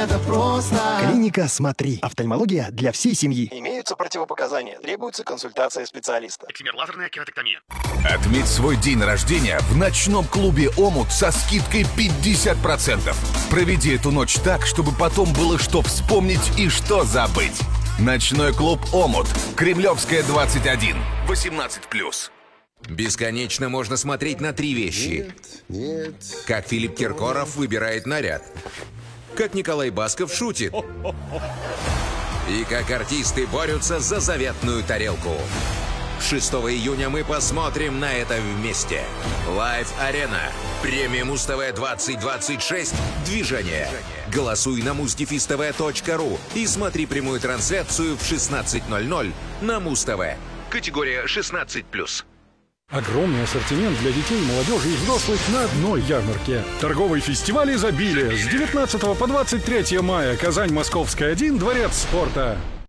это просто. Клиника «Смотри». Офтальмология для всей семьи. Имеются противопоказания. Требуется консультация специалиста. Эксимер лазерная кератектомия. Отметь свой день рождения в ночном клубе «Омут» со скидкой 50%. Проведи эту ночь так, чтобы потом было что вспомнить и что забыть. Ночной клуб «Омут». Кремлевская, 21. 18+. Бесконечно можно смотреть на три вещи. Как Филипп Киркоров выбирает наряд. Как Николай Басков шутит. И как артисты борются за заветную тарелку. 6 июня мы посмотрим на это вместе. Live Arena. Премия Муз-ТВ 2026. Движение. Голосуй на muzdefistv.ru и смотри прямую трансляцию в 16:00 на Муз-ТВ. Категория 16+. Огромный ассортимент для детей, молодежи и взрослых на одной ярмарке. Торговый фестиваль изобилия с 19 по 23 мая. Казань, Московская, 1, Дворец спорта.